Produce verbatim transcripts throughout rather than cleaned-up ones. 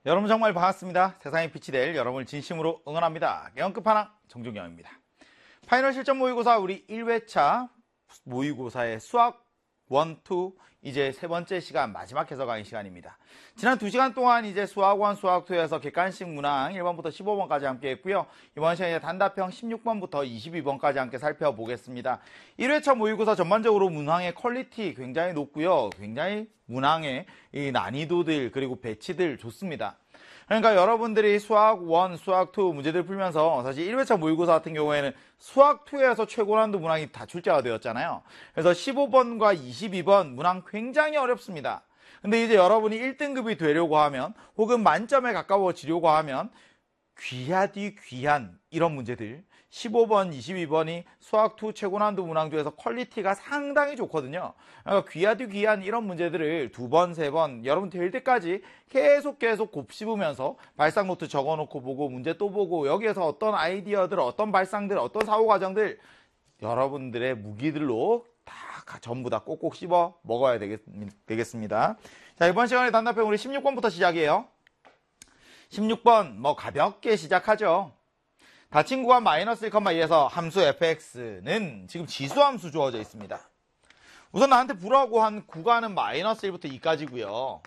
여러분 정말 반갑습니다. 세상의 빛이 될 여러분을 진심으로 응원합니다. 개헌 끝판왕 정준영입니다. 파이널 실전 모의고사 우리 일 회차 모의고사의 수학 일, 이 이제 세 번째 시간 마지막 해석 강의 시간입니다. 지난 두 시간 동안 이제 수학 일, 수학 이에서 객관식 문항 일 번부터 십오 번까지 함께 했고요. 이번 시간에 단답형 십육 번부터 이십이 번까지 함께 살펴보겠습니다. 일 회차 모의고사 전반적으로 문항의 퀄리티 굉장히 높고요. 굉장히 문항의 이 난이도들 그리고 배치들 좋습니다. 그러니까 여러분들이 수학 일, 수학 이 문제들 풀면서 사실 일 회차 모의고사 같은 경우에는 수학 이에서 최고 난도 문항이 다 출제가 되었잖아요. 그래서 십오 번과 이십이 번 문항 굉장히 어렵습니다. 근데 이제 여러분이 일 등급이 되려고 하면 혹은 만점에 가까워지려고 하면 귀하디 귀한 이런 문제들 십오 번, 이십이 번이 수학 이 최고 난도 문항 중에서 퀄리티가 상당히 좋거든요. 그러니까 귀하디 귀한 이런 문제들을 두 번, 세 번 여러분 될 때까지 계속 계속 곱씹으면서 발상 노트 적어놓고 보고 문제 또 보고 여기에서 어떤 아이디어들, 어떤 발상들, 어떤 사고 과정들 여러분들의 무기들로 다 전부 다 꼭꼭 씹어 먹어야 되겠, 되겠습니다. 자, 이번 시간에 단답형 우리 십육 번부터 시작이에요. 십육 번 뭐 가볍게 시작하죠. 닫힌 구간 마이너스 일, 이에서 함수 fx는 지금 지수함수 주어져 있습니다. 우선 나한테 부라고 한 구간은 마이너스 일부터 이까지고요.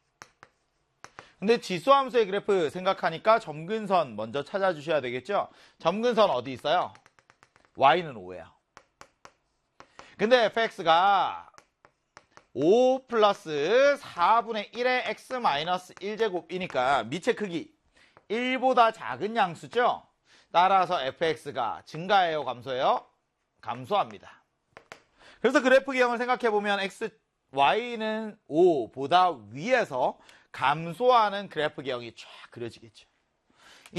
근데 지수함수의 그래프 생각하니까 점근선 먼저 찾아주셔야 되겠죠. 점근선 어디 있어요? y는 오예요. 근데 fx가 오 플러스 사분의 일의 x 마이너스 일 제곱이니까 밑의 크기 일보다 작은 양수죠. 따라서 fx가 증가해요, 감소해요? 감소합니다. 그래서 그래프 기형을 생각해보면 x, y는 오보다 위에서 감소하는 그래프 기형이 쫙 그려지겠죠.